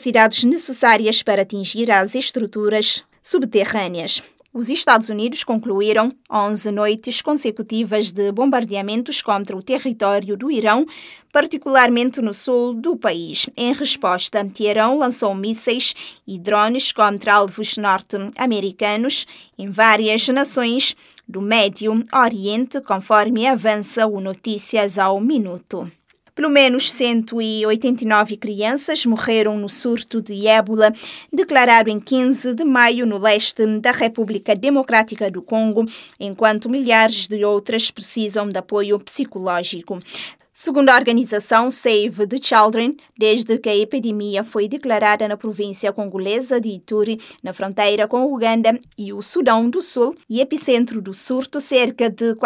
capacidades necessárias para atingir as estruturas subterrâneas. Os Estados Unidos concluíram 11 noites consecutivas de bombardeamentos contra o território do Irão, particularmente no sul do país. Em resposta, Teherão lançou mísseis e drones contra alvos norte-americanos em várias nações do Médio Oriente, conforme avança o Notícias ao Minuto. Pelo menos 189 crianças morreram no surto de ébola, declarado em 15 de maio no leste da República Democrática do Congo, enquanto milhares de outras precisam de apoio psicológico. Segundo a organização Save the Children, desde que a epidemia foi declarada na província congolesa de Ituri, na fronteira com o Uganda e o Sudão do Sul, e epicentro do surto, cerca de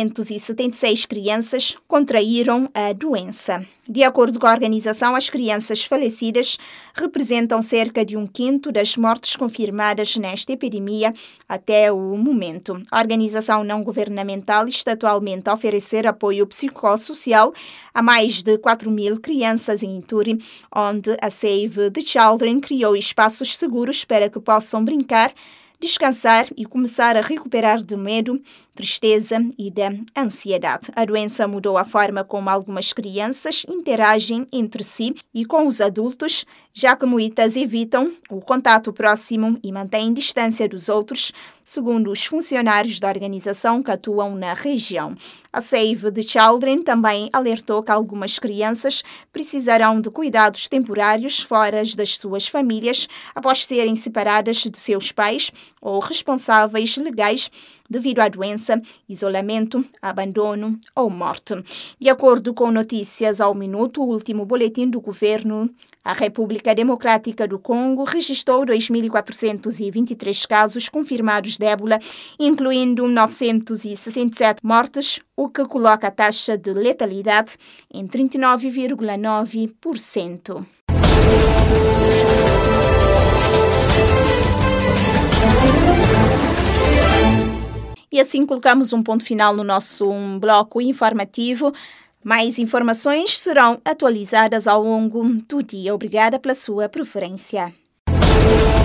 476 crianças contraíram a doença. De acordo com a organização, as crianças falecidas representam cerca de 1/5 das mortes confirmadas nesta epidemia até o momento. A organização não governamental está atualmente a oferecer apoio psicossocial a mais de 4.000 crianças em Ituri, onde a Save the Children criou espaços seguros para que possam brincar, descansar e começar a recuperar do medo, tristeza e da ansiedade. A doença mudou a forma como algumas crianças interagem entre si e com os adultos, já que muitas evitam o contato próximo e mantêm distância dos outros, segundo os funcionários da organização que atuam na região. A Save the Children também alertou que algumas crianças precisarão de cuidados temporários fora das suas famílias após serem separadas de seus pais ou responsáveis legais devido à doença, isolamento, abandono ou morte. De acordo com Notícias ao Minuto, o último boletim do governo, a República Democrática do Congo registrou 2.423 casos confirmados de ébola, incluindo 967 mortes, o que coloca a taxa de letalidade em 39,9%. E assim colocamos um ponto final no nosso bloco informativo. Mais informações serão atualizadas ao longo do dia. Obrigada pela sua preferência.